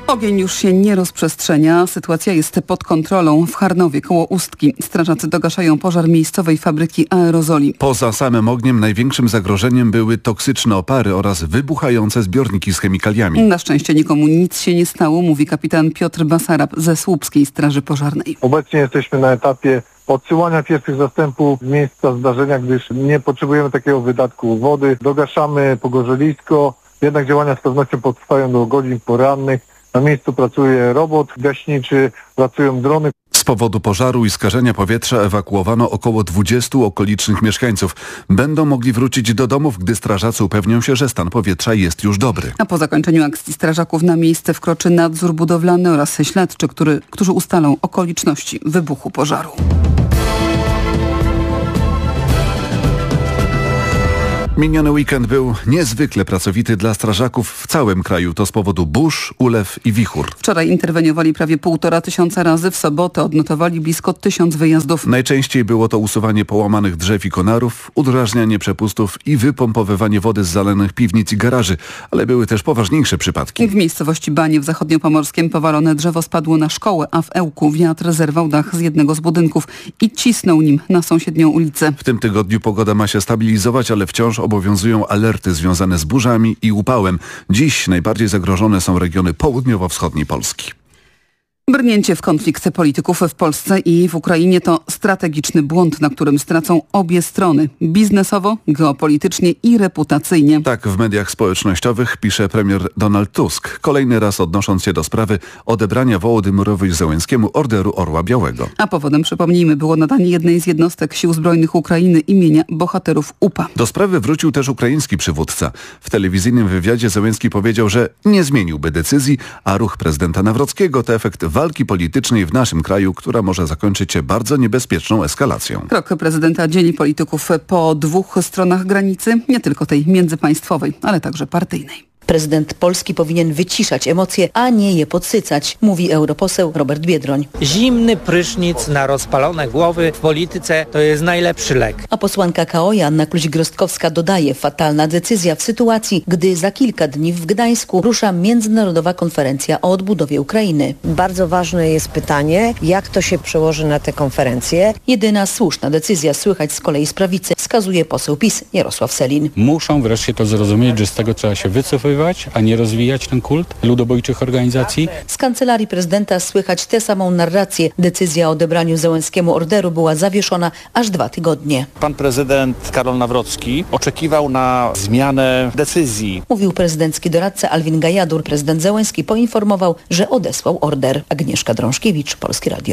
Ogień już się nie rozprzestrzenia. Sytuacja jest pod kontrolą w Charnowie koło Ustki. Strażacy dogaszają pożar miejscowej fabryki aerozoli. Poza samym ogniem największym zagrożeniem były toksyczne opary oraz wybuchające zbiorniki z chemikaliami. Na szczęście nikomu nic się nie stało, mówi kapitan Piotr Basarab ze Słupskiej Straży Pożarnej. Obecnie jesteśmy na etapie odsyłania pierwszych zastępów z miejsca zdarzenia, gdyż nie potrzebujemy takiego wydatku wody. Dogaszamy pogorzelisko, jednak działania z pewnością potrwają do godzin porannych. Na miejscu pracuje robot gaśniczy, pracują drony. Z powodu pożaru i skażenia powietrza ewakuowano około 20 okolicznych mieszkańców. Będą mogli wrócić do domów, gdy strażacy upewnią się, że stan powietrza jest już dobry. A po zakończeniu akcji strażaków na miejsce wkroczy nadzór budowlany oraz śledczy, którzy ustalą okoliczności wybuchu pożaru. Miniony weekend był niezwykle pracowity dla strażaków w całym kraju. To z powodu burz, ulew i wichur. Wczoraj interweniowali prawie 1500 razy, w sobotę odnotowali blisko 1000 wyjazdów. Najczęściej było to usuwanie połamanych drzew i konarów, udrażnianie przepustów i wypompowywanie wody z zalanych piwnic i garaży, ale były też poważniejsze przypadki. W miejscowości Banie w zachodniopomorskiem powalone drzewo spadło na szkołę, a w Ełku wiatr zerwał dach z jednego z budynków i cisnął nim na sąsiednią ulicę. W tym tygodniu pogoda ma się stabilizować, ale wciąż obowiązują alerty związane z burzami i upałem. Dziś najbardziej zagrożone są regiony południowo-wschodniej Polski. Brnięcie w konflikt polityków w Polsce i w Ukrainie to strategiczny błąd, na którym stracą obie strony. Biznesowo, geopolitycznie i reputacyjnie. Tak w mediach społecznościowych pisze premier Donald Tusk, kolejny raz odnosząc się do sprawy odebrania Wołodymyrowi Zełenskiemu Orderu Orła Białego. A powodem, przypomnijmy, było nadanie jednej z jednostek sił zbrojnych Ukrainy imienia bohaterów UPA. Do sprawy wrócił też ukraiński przywódca. W telewizyjnym wywiadzie Zełenski powiedział, że nie zmieniłby decyzji, a ruch prezydenta Nawrockiego to efekt walki politycznej w naszym kraju, która może zakończyć się bardzo niebezpieczną eskalacją. Krok prezydenta dzieli polityków po dwóch stronach granicy, nie tylko tej międzypaństwowej, ale także partyjnej. Prezydent Polski powinien wyciszać emocje, a nie je podsycać, mówi europoseł Robert Biedroń. Zimny prysznic na rozpalone głowy w polityce to jest najlepszy lek. A posłanka KO Joanna Kluź-Grostkowska dodaje, fatalna decyzja w sytuacji, gdy za kilka dni w Gdańsku rusza międzynarodowa konferencja o odbudowie Ukrainy. Bardzo ważne jest pytanie, jak to się przełoży na tę konferencję. Jedyna słuszna decyzja, słychać z kolei z prawicy, wskazuje poseł PiS Jarosław Sellin. Muszą wreszcie to zrozumieć, że z tego trzeba się wycofywać, a nie rozwijać ten kult ludobójczych organizacji. Z kancelarii prezydenta słychać tę samą narrację. Decyzja o odebraniu Zełenskiemu orderu była zawieszona aż 2 tygodnie. Pan prezydent Karol Nawrocki oczekiwał na zmianę decyzji. Mówił prezydencki doradca Alwin Gajadur. Prezydent Zełenski poinformował, że odesłał order. Agnieszka Drążkiewicz, Polskie Radio.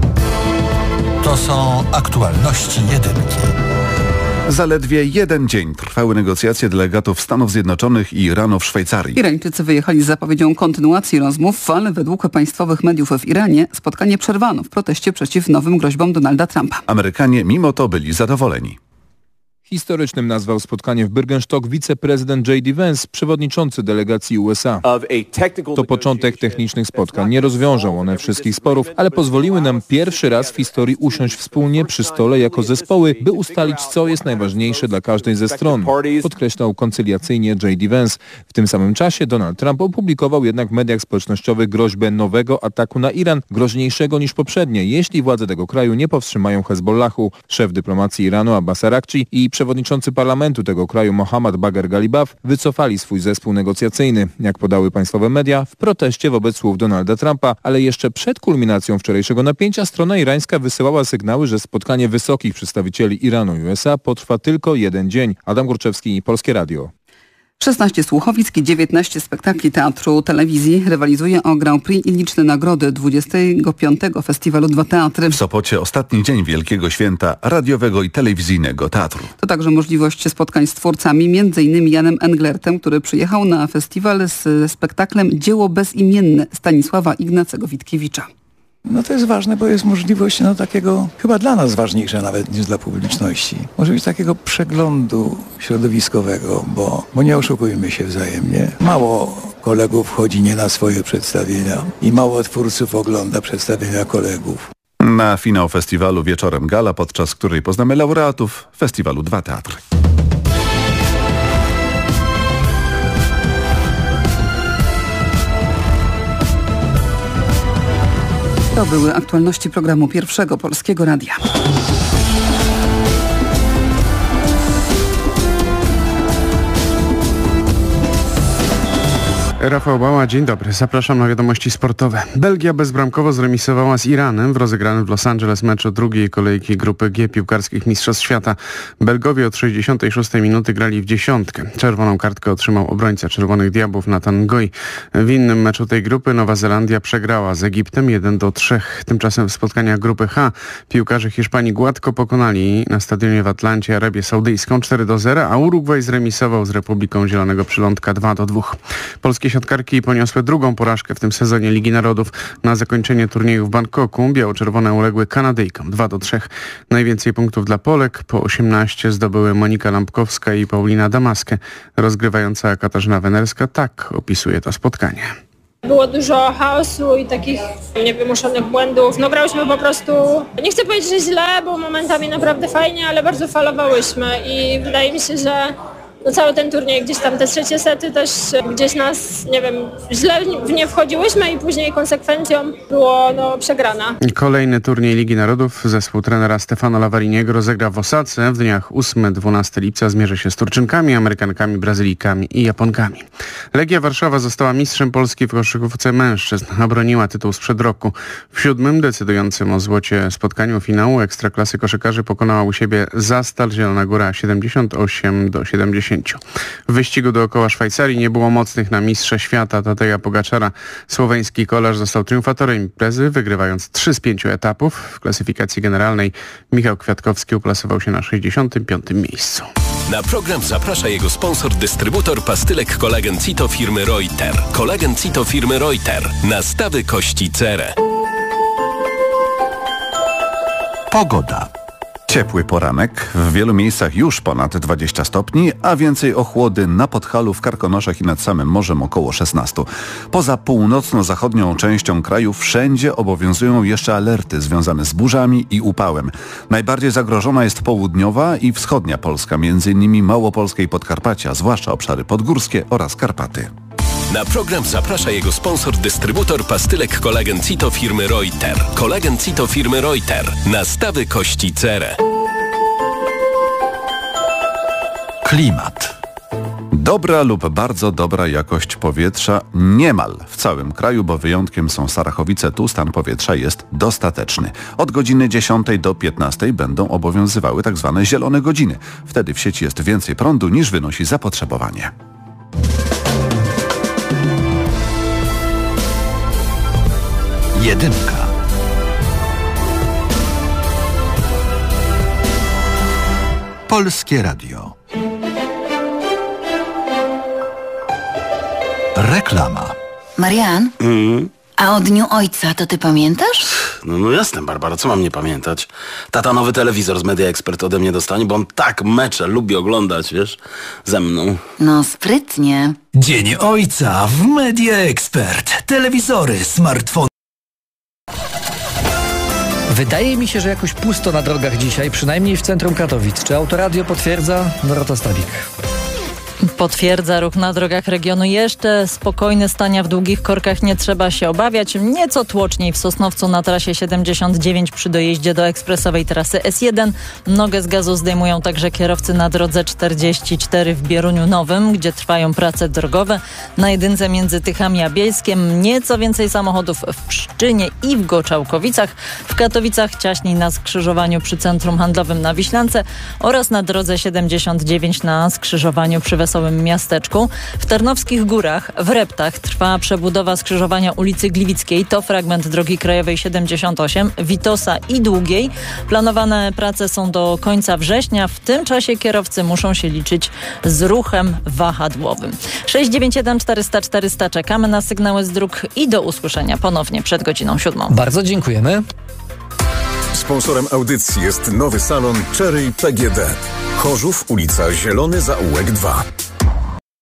To są aktualności jedynki. Zaledwie jeden dzień trwały negocjacje delegatów Stanów Zjednoczonych i Iranu w Szwajcarii. Irańczycy wyjechali z zapowiedzią kontynuacji rozmów, ale według państwowych mediów w Iranie spotkanie przerwano w proteście przeciw nowym groźbom Donalda Trumpa. Amerykanie mimo to byli zadowoleni. Historycznym nazwał spotkanie w Byrgenstock wiceprezydent J.D. Vance, przewodniczący delegacji USA. To początek technicznych spotkań. Nie rozwiążą one wszystkich sporów, ale pozwoliły nam pierwszy raz w historii usiąść wspólnie przy stole jako zespoły, by ustalić, co jest najważniejsze dla każdej ze stron. Podkreślał koncyliacyjnie J.D. Vance. W tym samym czasie Donald Trump opublikował jednak w mediach społecznościowych groźbę nowego ataku na Iran, groźniejszego niż poprzednie, jeśli władze tego kraju nie powstrzymają Hezbollahu. Szef dyplomacji Iranu Abbas Araghchi i przewodniczący parlamentu tego kraju Mohammad Bagher Ghalibaf wycofali swój zespół negocjacyjny, jak podały państwowe media, w proteście wobec słów Donalda Trumpa, ale jeszcze przed kulminacją wczorajszego napięcia strona irańska wysyłała sygnały, że spotkanie wysokich przedstawicieli Iranu i USA potrwa tylko jeden dzień. Adam Górczewski, Polskie Radio. 16 słuchowisk i 19 spektakli teatru, telewizji rywalizuje o Grand Prix i liczne nagrody 25. Festiwalu Dwa Teatry. W Sopocie ostatni dzień wielkiego święta radiowego i telewizyjnego teatru. To także możliwość spotkań z twórcami, m.in. Janem Englertem, który przyjechał na festiwal z spektaklem Dzieło bezimienne Stanisława Ignacego Witkiewicza. No to jest ważne, bo jest możliwość takiego, chyba dla nas ważniejsza nawet niż dla publiczności. Może być takiego przeglądu środowiskowego, bo nie oszukujmy się wzajemnie. Mało kolegów chodzi nie na swoje przedstawienia i mało twórców ogląda przedstawienia kolegów. Na finał festiwalu wieczorem gala, podczas której poznamy laureatów festiwalu Dwa Teatry. To były aktualności programu Pierwszego Polskiego Radia. Rafał Bała, dzień dobry. Zapraszam na wiadomości sportowe. Belgia bezbramkowo zremisowała z Iranem w rozegranym w Los Angeles meczu drugiej kolejki grupy G piłkarskich Mistrzostw Świata. Belgowie od 66 minuty grali w dziesiątkę. Czerwoną kartkę otrzymał obrońca Czerwonych Diabłów Nathan Goi. W innym meczu tej grupy Nowa Zelandia przegrała z Egiptem 1-3. Tymczasem w spotkaniach grupy H piłkarze Hiszpanii gładko pokonali na stadionie w Atlancie Arabię Saudyjską 4-0, a Urugwaj zremisował z Republiką Zielonego Przylądka 2-2. Polskie siatkarki poniosły drugą porażkę w tym sezonie Ligi Narodów. Na zakończenie turnieju w Bangkoku biało-czerwone uległy Kanadyjkom 2-3. Najwięcej punktów dla Polek, po 18 zdobyły Monika Lampkowska i Paulina Damaskę. Rozgrywająca Katarzyna Wenerska tak opisuje to spotkanie. Było dużo chaosu i takich niewymuszonych błędów. Grałyśmy po prostu, nie chcę powiedzieć, że źle, bo momentami naprawdę fajnie, ale bardzo falowałyśmy i wydaje mi się, że cały ten turniej, gdzieś tam te trzecie sety też gdzieś nas, źle w nie wchodziłyśmy i później konsekwencją było przegrana. Kolejny turniej Ligi Narodów zespół trenera Stefano Lavariniego rozegra w Osace. W dniach 8-12 lipca zmierzy się z Turczynkami, Amerykankami, Brazylijkami i Japonkami. Legia Warszawa została mistrzem Polski w koszykówce mężczyzn. Obroniła tytuł sprzed roku. W 7. decydującym o złocie spotkaniu finału Ekstraklasy koszykarzy pokonała u siebie Zastal Zielona Góra 78-70. W wyścigu dookoła Szwajcarii nie było mocnych na mistrza świata Tadeja Pogaczara. Słoweński kolarz został triumfatorem imprezy, wygrywając 3 z 5 etapów. W klasyfikacji generalnej Michał Kwiatkowski uplasował się na 65. miejscu. Na program zaprasza jego sponsor, dystrybutor pastylek Kolagen Cito firmy Reuter. Kolagen Cito firmy Reuter. Nastawy kości cerę. Pogoda. Ciepły poranek, w wielu miejscach już ponad 20 stopni, a więcej ochłody na Podhalu, w Karkonoszach i nad samym morzem około 16. Poza północno-zachodnią częścią kraju wszędzie obowiązują jeszcze alerty związane z burzami i upałem. Najbardziej zagrożona jest południowa i wschodnia Polska, m.in. Małopolskie i Podkarpacia, zwłaszcza obszary podgórskie oraz Karpaty. Na program zaprasza jego sponsor, dystrybutor pastylek Kolagen Cito firmy Reuter. Kolagen Cito firmy Reuter. Nastawy kości cerę. Klimat. Dobra lub bardzo dobra jakość powietrza niemal w całym kraju, bo wyjątkiem są Starachowice. Tu stan powietrza jest dostateczny. Od godziny 10 do 15 będą obowiązywały tak zwane zielone godziny. Wtedy w sieci jest więcej prądu niż wynosi zapotrzebowanie. Jedynka. Polskie Radio. Reklama. Marian? A o Dniu Ojca to ty pamiętasz? No jasne, Barbara, co mam nie pamiętać? Tata nowy telewizor z Media Expert ode mnie dostanie, bo on tak mecze lubi oglądać, wiesz, ze mną. No sprytnie. Dzień Ojca w Media Expert. Telewizory, smartfony. Wydaje mi się, że jakoś pusto na drogach dzisiaj, przynajmniej w centrum Katowic. Czy Autoradio potwierdza? Dorota Stawik. Potwierdza, ruch na drogach regionu jeszcze spokojny, stania w długich korkach nie trzeba się obawiać. Nieco tłoczniej w Sosnowcu na trasie 79 przy dojeździe do ekspresowej trasy S1. Nogę z gazu zdejmują także kierowcy na drodze 44 w Bieruniu Nowym, gdzie trwają prace drogowe. Na jedynce między Tychami a Bielskiem nieco więcej samochodów w Pszczynie i w Goczałkowicach. W Katowicach ciaśniej na skrzyżowaniu przy Centrum Handlowym na Wiślance oraz na drodze 79 na skrzyżowaniu przy Wesołym Miasteczku. W Tarnowskich Górach, w Reptach trwa przebudowa skrzyżowania ulicy Gliwickiej. To fragment drogi krajowej 78, Witosa i Długiej. Planowane prace są do końca września. W tym czasie kierowcy muszą się liczyć z ruchem wahadłowym. 691 400 400. Czekamy na sygnały z dróg i do usłyszenia ponownie przed godziną 7. Bardzo dziękujemy. Sponsorem audycji jest nowy salon Cherry PGD. Chorzów, ulica Zielony Zaułek 2.